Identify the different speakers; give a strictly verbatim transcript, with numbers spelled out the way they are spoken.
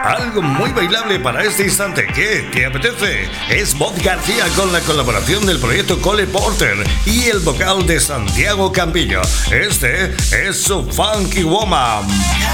Speaker 1: Algo muy bailable para este instante. ¿Qué te apetece? Es Bob García con la colaboración del proyecto Cole Porter y el vocal de Santiago Campillo. Este es su Funky Woman.